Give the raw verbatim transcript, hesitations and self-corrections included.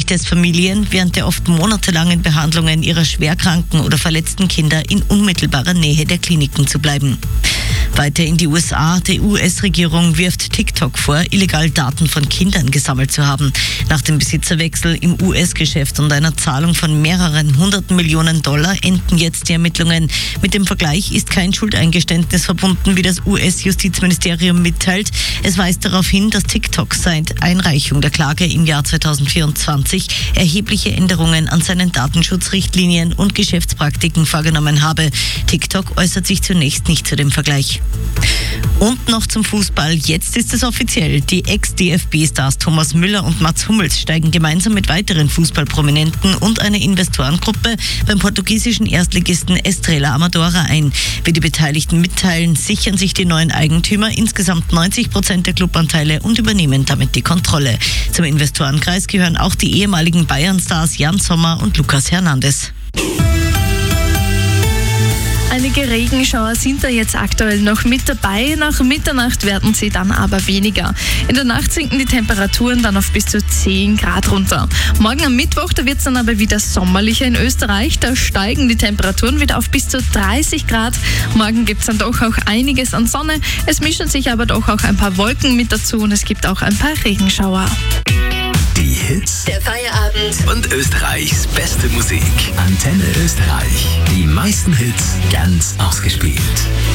ermöglicht es Familien, während der oft monatelangen Behandlungen ihrer schwerkranken oder verletzten Kinder in unmittelbarer Nähe der Kliniken zu bleiben. Weiter in die U S A. Die U S-Regierung wirft TikTok vor, illegal Daten von Kindern gesammelt zu haben. Nach dem Besitzerwechsel im U S-Geschäft und einer Zahlung von mehreren hundert Millionen Dollar enden jetzt die Ermittlungen. Mit dem Vergleich ist kein Schuldeingeständnis verbunden, wie das U S-Justizministerium mitteilt. Es weist darauf hin, dass TikTok seit Einreichung der Klage im Jahr zweitausendvierundzwanzig erhebliche Änderungen an seinen Datenschutzrichtlinien und Geschäftspraktiken vorgenommen habe. TikTok äußert sich zunächst nicht zu dem Vergleich. Und noch zum Fußball. Jetzt ist es offiziell. Die Ex-D F B-Stars Thomas Müller und Mats Hummels steigen gemeinsam mit weiteren Fußballprominenten und einer Investorengruppe beim portugiesischen Erstligisten Estrela Amadora ein. Wie die Beteiligten mitteilen, sichern sich die neuen Eigentümer insgesamt neunzig Prozent der Clubanteile und übernehmen damit die Kontrolle. Zum Investorenkreis gehören auch die ehemaligen Bayern-Stars Jan Sommer und Lucas Hernandez. Einige Regenschauer sind da jetzt aktuell noch mit dabei. Nach Mitternacht werden sie dann aber weniger. In der Nacht sinken die Temperaturen dann auf bis zu zehn Grad runter. Morgen am Mittwoch, da wird es dann aber wieder sommerlicher in Österreich. Da steigen die Temperaturen wieder auf bis zu dreißig Grad. Morgen gibt es dann doch auch einiges an Sonne. Es mischen sich aber doch auch ein paar Wolken mit dazu und es gibt auch ein paar Regenschauer. Die Hits der Feierabend und Österreichs beste Musik. Antenne Österreich. Die meisten Hits ganz ausgespielt.